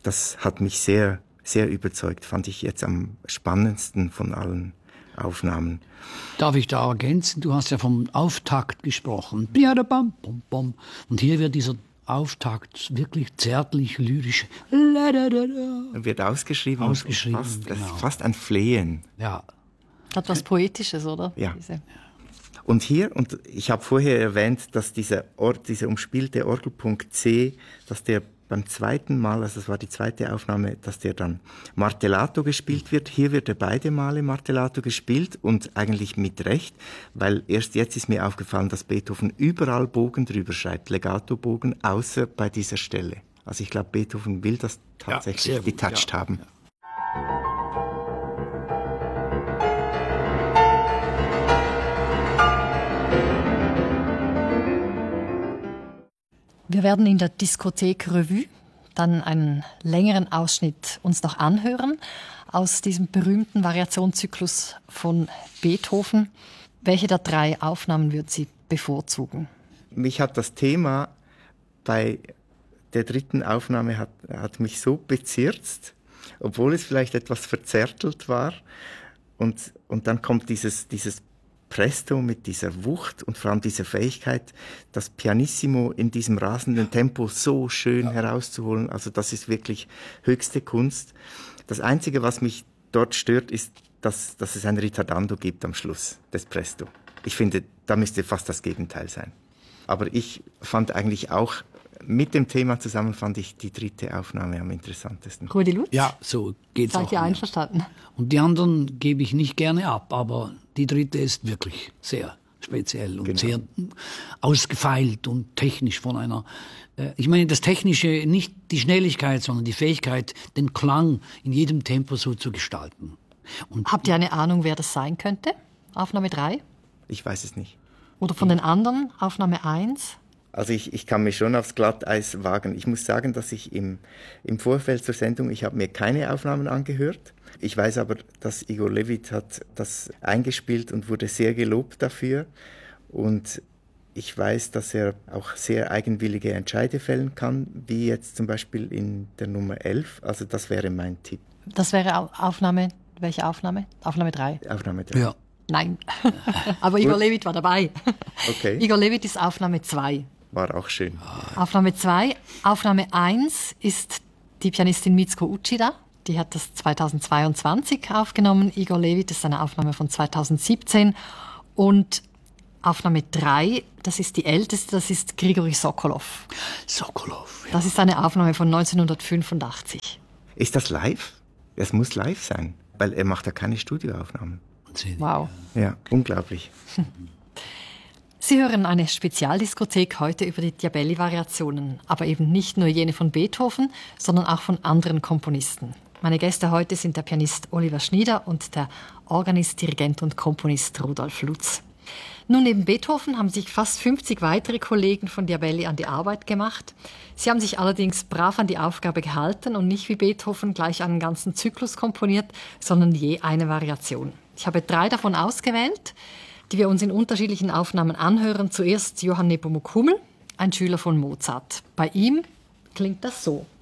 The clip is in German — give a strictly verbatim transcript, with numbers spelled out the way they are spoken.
das hat mich sehr, sehr überzeugt. Fand ich jetzt am spannendsten von allen Aufnahmen. Darf ich da ergänzen? Du hast ja vom Auftakt gesprochen. Und hier wird dieser Auftakt wirklich zärtlich, lyrisch. Wird ausgeschrieben. Ausgeschrieben, fast, genau. Das ist fast ein Flehen. Ja. Hat was Poetisches, oder? Ja. Diese. Und hier, und ich habe vorher erwähnt, dass dieser, Ort, dieser umspielte Orgelpunkt C, dass der beim zweiten Mal, also das war die zweite Aufnahme, dass der dann Martellato gespielt wird. Hier wird er beide Male Martellato gespielt und eigentlich mit Recht, weil erst jetzt ist mir aufgefallen, dass Beethoven überall Bogen drüber schreibt, Legato-Bogen, außer bei dieser Stelle. Also ich glaube, Beethoven will das tatsächlich ja, gut, getouched ja, haben. Ja. Wir werden in der Diskothek Revue dann einen längeren Ausschnitt uns noch anhören aus diesem berühmten Variationszyklus von Beethoven. Welche der drei Aufnahmen würden Sie bevorzugen? Mich hat das Thema bei der dritten Aufnahme hat, hat mich so bezirzt, obwohl es vielleicht etwas verzärtelt war. Und, und dann kommt dieses, dieses Presto mit dieser Wucht und vor allem dieser Fähigkeit, das Pianissimo in diesem rasenden Tempo so schön ja. herauszuholen. Also das ist wirklich höchste Kunst. Das Einzige, was mich dort stört, ist, dass, dass es ein Ritardando gibt am Schluss des Presto. Ich finde, da müsste fast das Gegenteil sein. Aber ich fand eigentlich auch, mit dem Thema zusammen fand ich die dritte Aufnahme am interessantesten. Rudi Lutz? Ja, so geht's auch. Seid ihr einverstanden? Und die anderen gebe ich nicht gerne ab, aber die dritte ist wirklich sehr speziell und genau. sehr ausgefeilt und technisch von einer, äh, ich meine das Technische, nicht die Schnelligkeit, sondern die Fähigkeit, den Klang in jedem Tempo so zu gestalten. Und habt ihr eine Ahnung, wer das sein könnte? Aufnahme drei? Ich weiß es nicht. Oder von den anderen? Aufnahme eins? Also ich, ich kann mich schon aufs Glatteis wagen. Ich muss sagen, dass ich im, im Vorfeld zur Sendung, ich habe mir keine Aufnahmen angehört. Ich weiß aber, dass Igor Levit hat das eingespielt und wurde sehr gelobt dafür. Und ich weiß, dass er auch sehr eigenwillige Entscheide fällen kann, wie jetzt zum Beispiel in der Nummer elf. Also das wäre mein Tipp. Das wäre Aufnahme, welche Aufnahme? Aufnahme drei? Aufnahme drei. Ja. Nein, aber Igor Levit war dabei. Okay. Igor Levit ist Aufnahme zwei. War auch schön. Aufnahme zwei. Aufnahme eins ist die Pianistin Mitsuko Uchida. Die hat das zweitausendzweiundzwanzig aufgenommen. Igor Levit ist eine Aufnahme von zweitausendsiebzehn. Und Aufnahme drei, das ist die älteste, das ist Grigori Sokolov. Sokolov, ja. Das ist eine Aufnahme von neunzehnhundertfünfundachtzig. Ist das live? Es muss live sein, weil er macht ja keine Studioaufnahmen. Wow. Ja, unglaublich. Sie hören eine Spezialdiskothek heute über die Diabelli-Variationen, aber eben nicht nur jene von Beethoven, sondern auch von anderen Komponisten. Meine Gäste heute sind der Pianist Oliver Schnieder und der Organist, Dirigent und Komponist Rudolf Lutz. Nun, neben Beethoven haben sich fast fünfzig weitere Kollegen von Diabelli an die Arbeit gemacht. Sie haben sich allerdings brav an die Aufgabe gehalten und nicht wie Beethoven gleich einen ganzen Zyklus komponiert, sondern je eine Variation. Ich habe drei davon ausgewählt, die wir uns in unterschiedlichen Aufnahmen anhören. Zuerst Johann Nepomuk Hummel, ein Schüler von Mozart. Bei ihm klingt das so.